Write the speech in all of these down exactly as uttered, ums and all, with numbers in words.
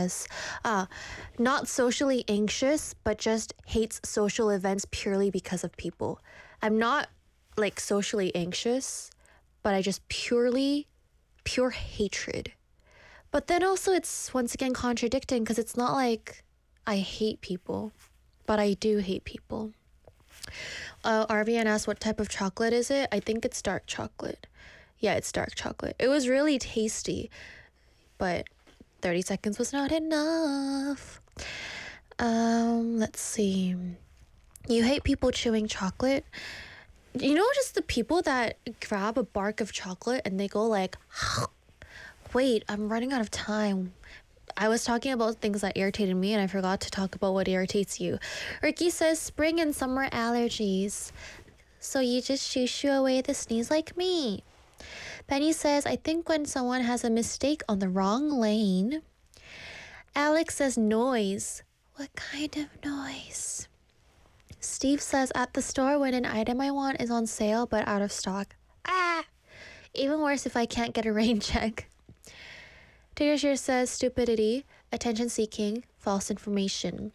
says, uh, not socially anxious, but just hates social events purely because of people. I'm not like socially anxious, but I just purely, pure hatred. But then also it's once again contradicting because it's not like I hate people, but I do hate people. Uh, R V N asked what type of chocolate is it? I think it's dark chocolate. Yeah, it's dark chocolate. It was really tasty, but thirty seconds was not enough. Um, let's see. You hate people chewing chocolate? You know, just the people that grab a bark of chocolate and they go like, wait, I'm running out of time. I was talking about things that irritated me and I forgot to talk about what irritates you. Ricky says spring and summer allergies. So you just shoo shoo away the sneeze like me. Penny says, I think when someone has a mistake on the wrong lane. Alex says noise. What kind of noise? Steve says, at the store when an item I want is on sale but out of stock. Ah! Even worse if I can't get a rain check. Tiggershire says, stupidity, attention seeking, false information.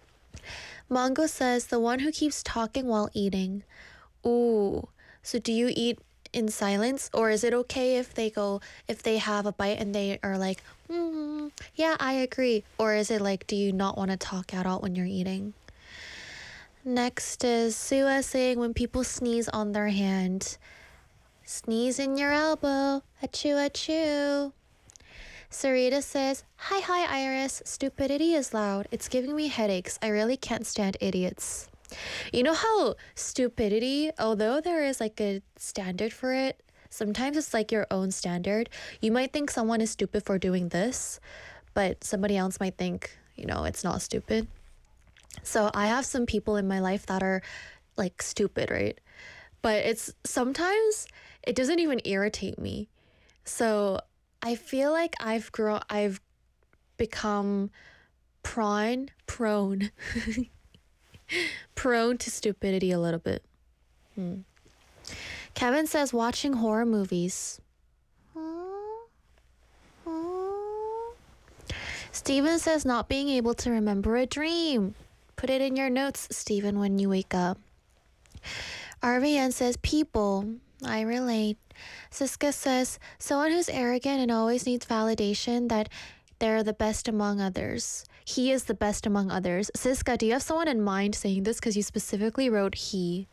Mongo says, the one who keeps talking while eating. Ooh, so do you eat in silence, or is it okay if they go, if they have a bite and they are like, mm, yeah, I agree, or is it like, do you not want to talk at all when you're eating? Next is Sua saying, when people sneeze on their hand, sneeze in your elbow, achoo achoo. Sarita says, hi hi Iris, stupidity is loud, it's giving me headaches, I really can't stand idiots. You know how stupidity, although there is like a standard for it, sometimes it's like your own standard. You might think someone is stupid for doing this, but somebody else might think, you know, it's not stupid. So I have some people in my life that are like stupid, right? But it's sometimes it doesn't even irritate me. So I feel like I've grown, I've become prone, prone. prone to stupidity a little bit. Hmm. Kevin says watching horror movies. Steven says not being able to remember a dream. Put it in your notes, Steven, when you wake up. R V N says people. I relate. Siska says someone who's arrogant and always needs validation that they're the best among others. He is the best among others. Siska, do you have someone in mind saying this because you specifically wrote he?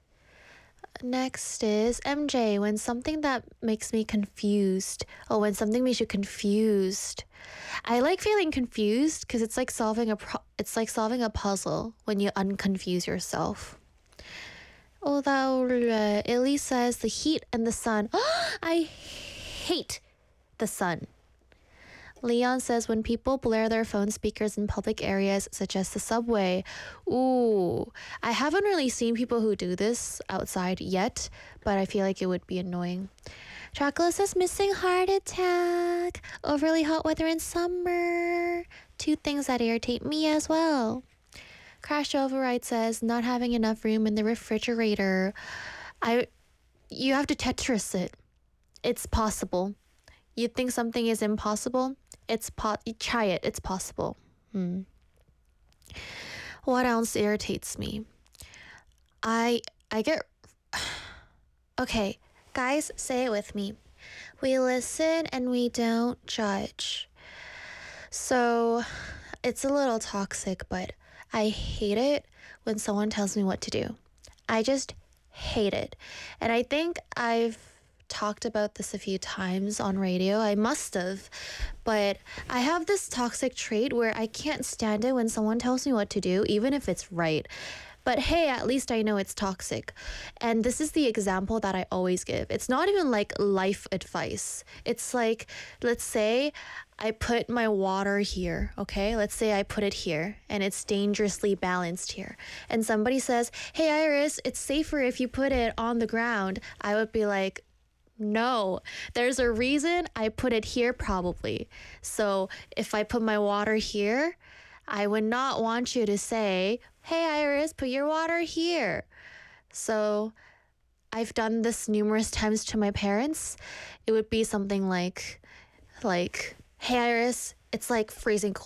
Next is M J, when something that makes me confused. Oh, when something makes you confused. I like feeling confused because it's like solving a pro- it's like solving a puzzle when you unconfuse yourself. Although uh, Illy says the heat and the sun. I hate the sun. Leon says when people blare their phone speakers in public areas such as the subway. Ooh, I haven't really seen people who do this outside yet, but I feel like it would be annoying. Chocolate says missing heart attack. Overly hot weather in summer. Two things that irritate me as well. Crash Override says not having enough room in the refrigerator. I, you have to Tetris it. It's possible. You think something is impossible? It's po- try it. It's possible. Hmm. What else irritates me? I I get okay, guys, say it with me. We listen and we don't judge. So it's a little toxic, but I hate it when someone tells me what to do. I just hate it. And I think I've talked about this a few times on radio. I must have. But I have this toxic trait where I can't stand it when someone tells me what to do, even if it's right. But hey, at least I know it's toxic. And this is the example that I always give. It's not even like life advice. It's like, let's say I put my water here, okay? Let's say I put it here and it's dangerously balanced here. And somebody says, hey, Iris, it's safer if you put it on the ground. I would be like, no, there's a reason I put it here probably. So if I put my water here, I would not want you to say, hey, Iris, put your water here. So I've done this numerous times to my parents. It would be something like, like, hey, Iris, it's like freezing